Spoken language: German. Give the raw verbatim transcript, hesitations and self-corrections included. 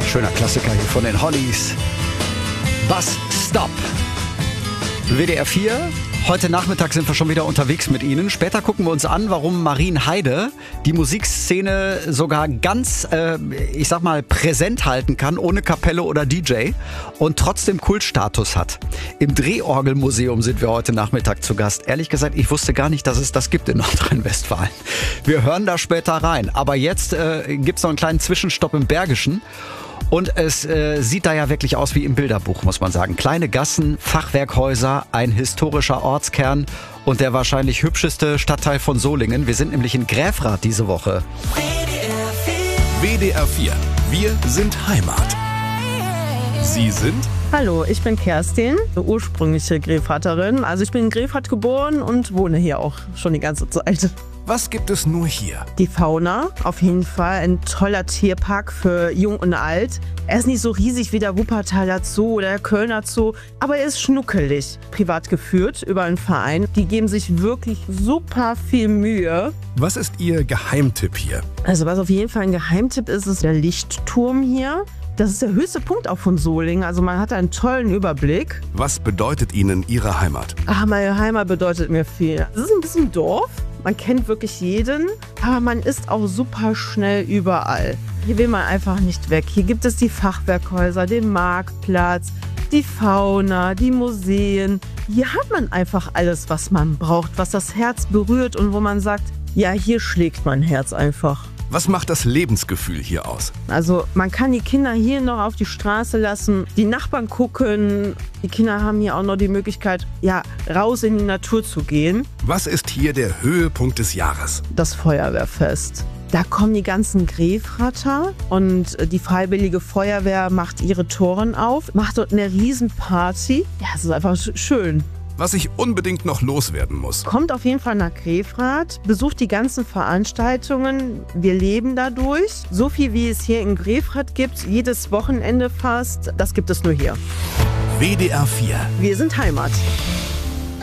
schöner Klassiker hier von den Hollies. Bus Stop. W D R vier. Heute Nachmittag sind wir schon wieder unterwegs mit Ihnen. Später gucken wir uns an, warum Marienheide die Musikszene sogar ganz, äh, ich sag mal, präsent halten kann, ohne Kapelle oder D J und trotzdem Kultstatus hat. Im Drehorgelmuseum sind wir heute Nachmittag zu Gast. Ehrlich gesagt, ich wusste gar nicht, dass es das gibt in Nordrhein-Westfalen. Wir hören da später rein. Aber jetzt äh, gibt's noch einen kleinen Zwischenstopp im Bergischen. Und es äh, sieht da ja wirklich aus wie im Bilderbuch, muss man sagen. Kleine Gassen, Fachwerkhäuser, ein historischer Ortskern und der wahrscheinlich hübscheste Stadtteil von Solingen. Wir sind nämlich in Gräfrath diese Woche. W D R vier. Wir sind Heimat. Sie sind? Hallo, ich bin Kerstin, ursprüngliche Gräfrathterin. Also ich bin in Gräfrath geboren und wohne hier auch schon die ganze Zeit. Was gibt es nur hier? Die Fauna, auf jeden Fall. Ein toller Tierpark für Jung und Alt. Er ist nicht so riesig wie der Wuppertaler Zoo oder der Kölner Zoo, aber er ist schnuckelig. Privat geführt über einen Verein. Die geben sich wirklich super viel Mühe. Was ist Ihr Geheimtipp hier? Also was auf jeden Fall ein Geheimtipp ist, ist der Lichtturm hier. Das ist der höchste Punkt auch von Solingen. Also man hat einen tollen Überblick. Was bedeutet Ihnen Ihre Heimat? Ach, meine Heimat bedeutet mir viel. Es ist ein bisschen Dorf. Man kennt wirklich jeden, aber man ist auch super schnell überall. Hier will man einfach nicht weg. Hier gibt es die Fachwerkhäuser, den Marktplatz, die Fauna, die Museen. Hier hat man einfach alles, was man braucht, was das Herz berührt und wo man sagt, ja, hier schlägt mein Herz einfach. Was macht das Lebensgefühl hier aus? Also man kann die Kinder hier noch auf die Straße lassen, die Nachbarn gucken. Die Kinder haben hier auch noch die Möglichkeit, ja, raus in die Natur zu gehen. Was ist hier der Höhepunkt des Jahres? Das Feuerwehrfest. Da kommen die ganzen Gräfrather und die Freiwillige Feuerwehr macht ihre Toren auf, macht dort eine Riesenparty. Ja, es ist einfach schön. Was ich unbedingt noch loswerden muss. Kommt auf jeden Fall nach Gräfrath, besucht die ganzen Veranstaltungen. Wir leben dadurch. So viel wie es hier in Gräfrath gibt, jedes Wochenende fast, das gibt es nur hier. W D R vier. Wir sind Heimat.